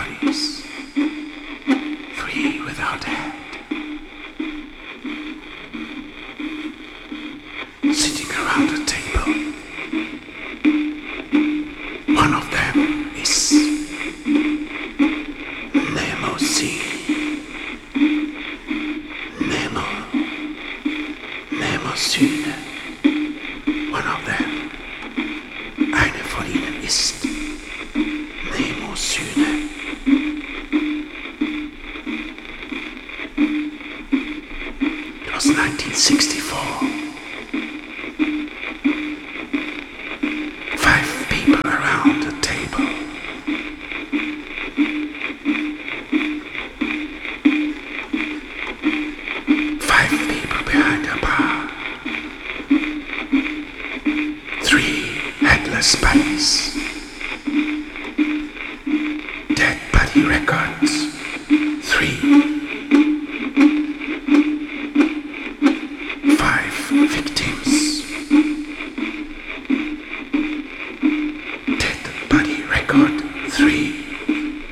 bodies, 3 without head, sitting around a table. One of them is Nemosyne. One of them, eine von ihnen ist Nemosyne. It was 1964. 5 people around the table. Behind a bar. 3 headless bodies. Dead body records.